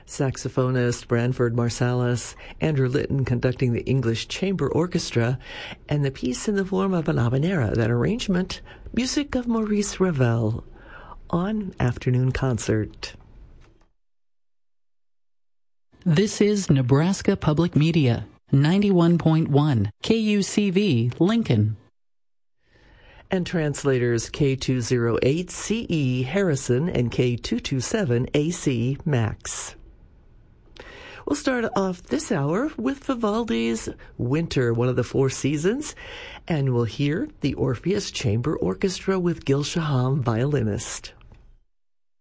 saxophonist Branford Marsalis, Andrew Litton conducting the English Chamber Orchestra, and the piece in the form of an habanera, that arrangement, music of Maurice Ravel, on Afternoon Concert. This is Nebraska Public Media, 91.1 KUCV, Lincoln. And translators K208CE Harrison and K227AC Max. We'll start off this hour with Vivaldi's Winter, one of the four seasons, and we'll hear the Orpheus Chamber Orchestra with Gil Shaham, violinist.